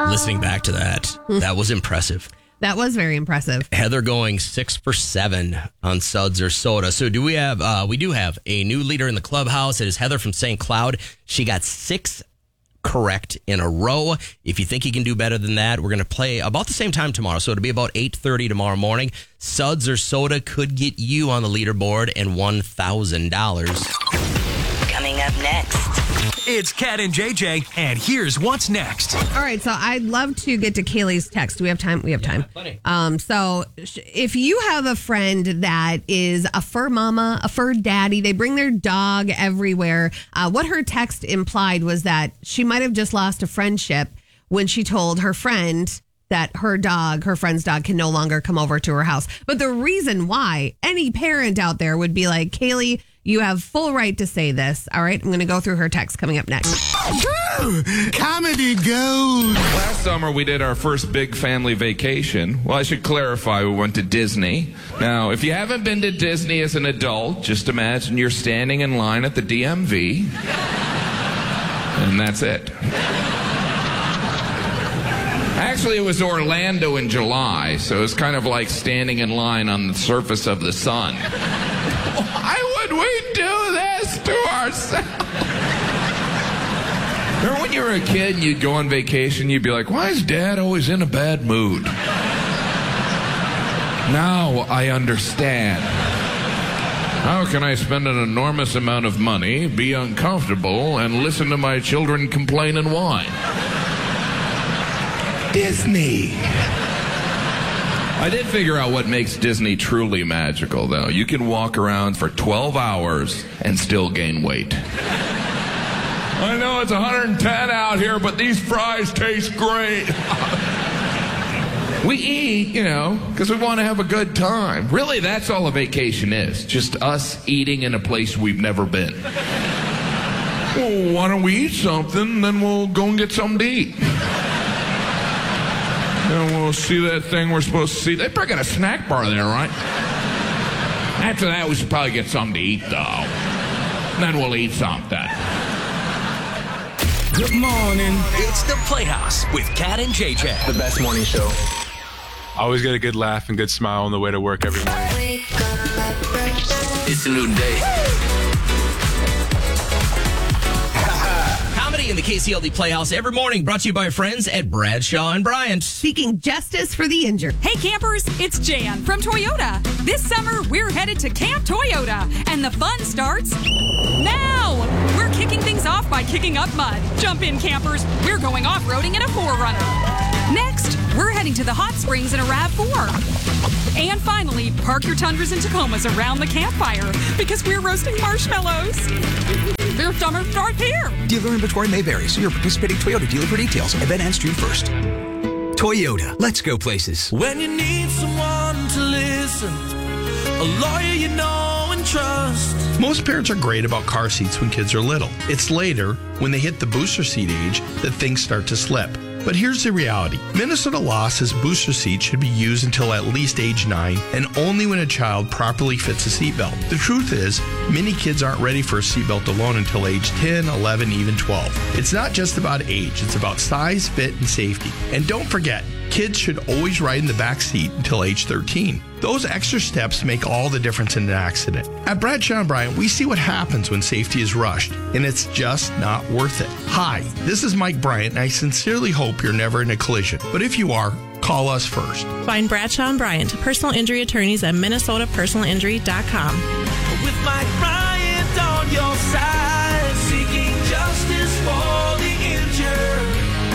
Listening back to that, that was impressive. That was very impressive. Heather going 6 for 7 on Suds or Soda. So do we have? We do have a new leader in the clubhouse. It is Heather from St. Cloud. She got 6 correct in a row. If you think you can do better than that, we're going to play about the same time tomorrow. So it'll be about 8:30 tomorrow morning. Suds or Soda could get you on the leaderboard and $1,000. Coming up next. It's Kat and JJ, and here's what's next. All right, so I'd love to get to Kaylee's text. Do we have time? We have time. So if you have a friend that is a fur mama, a fur daddy, they bring their dog everywhere. What her text implied was that she might have just lost a friendship when she told her friend that her friend's dog can no longer come over to her house. But the reason why any parent out there would be like, Kaylee, you have full right to say this. All right, I'm going to go through her text coming up next. Comedy gold. Last summer, we did our first big family vacation. Well, I should clarify, we went to Disney. Now, if you haven't been to Disney as an adult, just imagine you're standing in line at the DMV. And that's it. Actually, it was Orlando in July, so it's kind of like standing in line on the surface of the sun. Why would we do this to ourselves? Remember when you were a kid and you'd go on vacation, you'd be like, why is Dad always in a bad mood? Now I understand. How can I spend an enormous amount of money, be uncomfortable, and listen to my children complain and whine? Disney. I did figure out what makes Disney truly magical, though. You can walk around for 12 hours and still gain weight. I know it's 110 out here, but these fries taste great. We eat, because we want to have a good time. Really, that's all a vacation is. Just us eating in a place we've never been. Well, why don't we eat something, then we'll go and get something to eat. And we'll see that thing we're supposed to see. They probably got a snack bar there, right? After that, we should probably get something to eat, though. Then we'll eat something. Good morning. It's the Playhouse with Kat and JJ. The best morning show. Always get a good laugh and good smile on the way to work every morning. It's a new day. Comedy in the KCLD Playhouse every morning, brought to you by our friends at Bradshaw and Bryant. Seeking justice for the injured. Hey campers, it's Jan from Toyota. This summer, we're headed to Camp Toyota, and the fun starts now. We're kicking things off by kicking up mud. Jump in, campers. We're going off-roading in a 4Runner. Next, we're heading to the hot springs in a RAV4. And finally, park your Tundras and Tacomas around the campfire because we're roasting marshmallows. Their summer starts here. Dealer inventory may vary. See your participating Toyota dealer for details. Event ends June 1st. Toyota. Let's go places. When you need someone to listen, a lawyer you know and trust. Most parents are great about car seats when kids are little. It's later, when they hit the booster seat age, that things start to slip. But here's the reality. Minnesota law says booster seats should be used until at least age 9 and only when a child properly fits a seatbelt. The truth is, many kids aren't ready for a seatbelt alone until age 10, 11, even 12. It's not just about age, it's about size, fit, and safety. And don't forget, kids should always ride in the back seat until age 13. Those extra steps make all the difference in an accident. At Bradshaw and Bryant, we see what happens when safety is rushed, and it's just not worth it. Hi, this is Mike Bryant, and I sincerely hope you're never in a collision. But if you are, call us first. Find Bradshaw and Bryant, personal injury attorneys at minnesotapersonalinjury.com. With Mike Bryant on your side, seeking justice for the injured.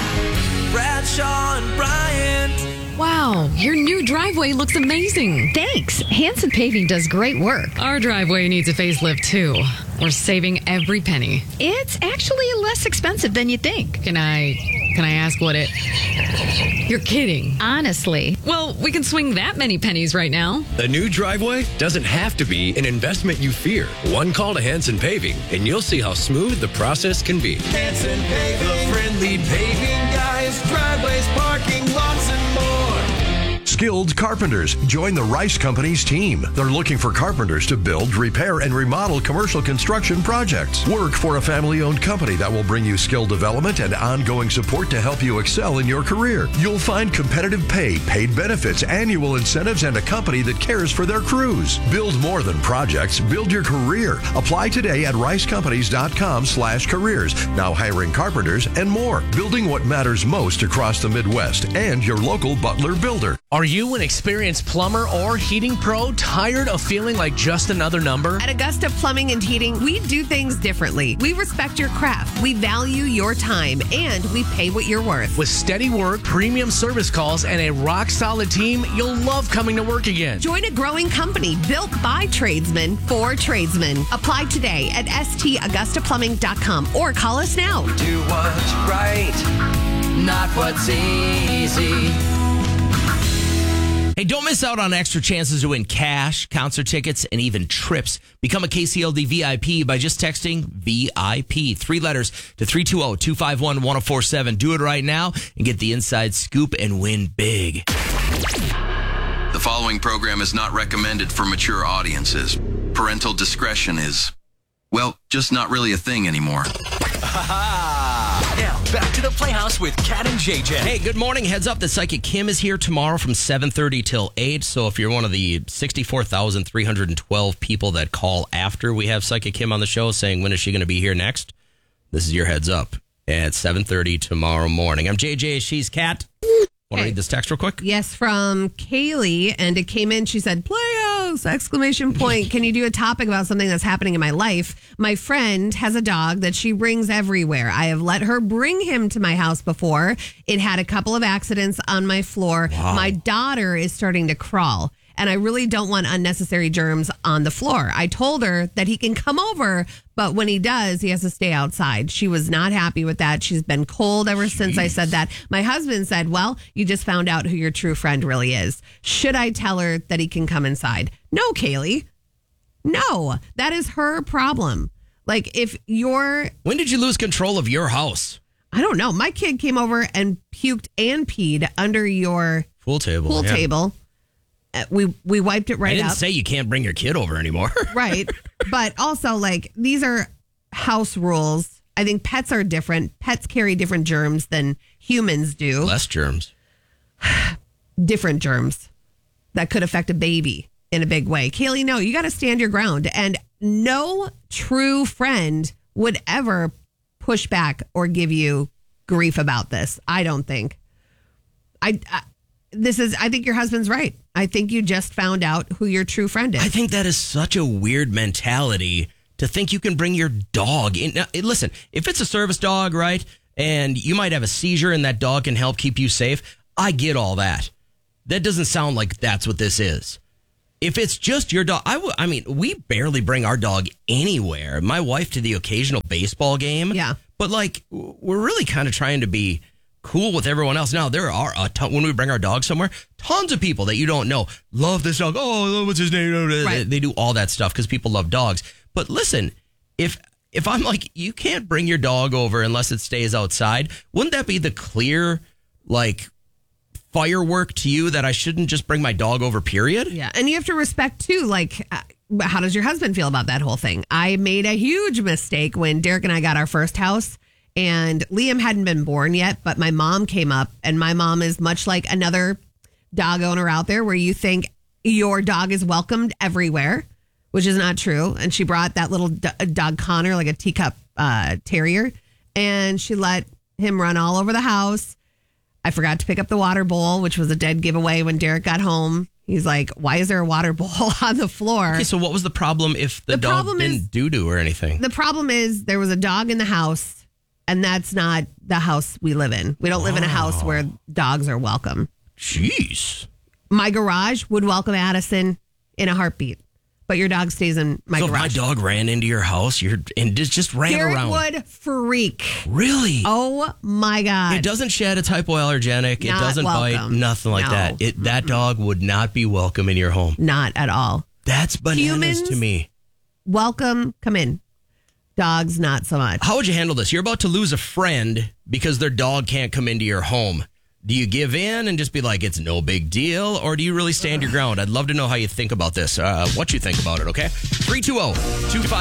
Bradshaw and Bryant. Wow, your new driveway looks amazing. Thanks. Hanson Paving does great work. Our driveway needs a facelift, too. We're saving every penny. It's actually less expensive than you think. Can I ask what it... You're kidding. Honestly. Well, we can swing that many pennies right now. The new driveway doesn't have to be an investment you fear. One call to Hanson Paving, and you'll see how smooth the process can be. Hanson Paving, the friendly paving guys, driveways, parking lots, and more. skilled carpenters. Join the Rice Companies team. They're looking for carpenters to build, repair, and remodel commercial construction projects. Work for a family-owned company that will bring you skill development and ongoing support to help you excel in your career. You'll find competitive pay, paid benefits, annual incentives, and a company that cares for their crews. Build more than projects. Build your career. Apply today at ricecompanies.com/careers. Now hiring carpenters and more. Building what matters most across the Midwest and your local Butler builder. Are you an experienced plumber or heating pro tired of feeling like just another number? At Augusta Plumbing and Heating, we do things differently. We respect your craft. We value your time, and we pay what you're worth. With steady work, premium service calls, and a rock-solid team, you'll love coming to work again. Join a growing company built by tradesmen for tradesmen. Apply today at stAugustaPlumbing.com or call us now. Do what's right, not what's easy. Hey, don't miss out on extra chances to win cash, concert tickets, and even trips. Become a KCLD VIP by just texting VIP, 3 letters, to 320-251-1047. Do it right now and get the inside scoop and win big. The following program is not recommended for mature audiences. Parental discretion is, well, just not really a thing anymore. Now, back to the Playhouse with Kat and JJ. Hey, good morning. Heads up, the Psychic Kim is here tomorrow from 7:30 till 8. So if you're one of the 64,312 people that call after we have Psychic Kim on the show saying, when is she going to be here next? This is your heads up at 7:30 tomorrow morning. I'm JJ. She's Kat. Want to read this text real quick? Yes, from Kaylee, and it came in. She said, Playhouse, exclamation point. Can you do a topic about something that's happening in my life? My friend has a dog that she brings everywhere. I have let her bring him to my house before. It had a couple of accidents on my floor. Wow. My daughter is starting to crawl, and I really don't want unnecessary germs on the floor. I told her that he can come over, but when he does, he has to stay outside. She was not happy with that. She's been cold ever since I said that. My husband said, well, you just found out who your true friend really is. Should I tell her that he can come inside? No, Kaylee. No, that is her problem. Like, if you're... When did you lose control of your house? I don't know. My kid came over and puked and peed under your pool table. Table. We wiped it right I didn't up. say you can't bring your kid over anymore. Right. But also, like, these are house rules. I think pets are different. Pets carry different germs than humans do. Less germs. Different germs that could affect a baby in a big way. Kaylee, no, you got to stand your ground. And no true friend would ever push back or give you grief about this. I don't think. I think your husband's right. I think you just found out who your true friend is. I think that is such a weird mentality to think you can bring your dog in. Now, listen, if it's a service dog, right, and you might have a seizure and that dog can help keep you safe, I get all that. That doesn't sound like that's what this is. If it's just your dog, I mean, we barely bring our dog anywhere. My wife to the occasional baseball game. Yeah. But, like, we're really kind of trying to be cool with everyone else. Now, there are a ton, when we bring our dog somewhere, tons of people that you don't know love this dog. Oh, what's his name? Right. They do all that stuff because people love dogs. But listen, if I'm like, you can't bring your dog over unless it stays outside, wouldn't that be the clear, like, firework to you that I shouldn't just bring my dog over, period? Yeah. And you have to respect, too, like, how does your husband feel about that whole thing? I made a huge mistake when Derek and I got our first house. And Liam hadn't been born yet, but my mom came up, and my mom is much like another dog owner out there where you think your dog is welcomed everywhere, which is not true. And she brought that little dog Connor, like a teacup terrier, and she let him run all over the house. I forgot to pick up the water bowl, which was a dead giveaway when Derek got home. He's like, why is there a water bowl on the floor? Okay, so what was the problem if the dog didn't doo-doo or anything? The problem is there was a dog in the house. And that's not the house we live in. We don't live in a house where dogs are welcome. Jeez. My garage would welcome Addison in a heartbeat. But your dog stays in my garage. So if my dog ran into your house and just ran Derek around. would freak. Really? Oh, my God. It doesn't shed. It's hypoallergenic. Not it doesn't welcome. bite. Nothing like that. That dog would not be welcome in your home. Not at all. That's bananas Humans, to me. Welcome. Come in. Dogs, not so much. How would you handle this? You're about to lose a friend because their dog can't come into your home. Do you give in and just be like, it's no big deal? Or do you really stand your ground? I'd love to know how you think about this, what you think about it, okay? 320-250.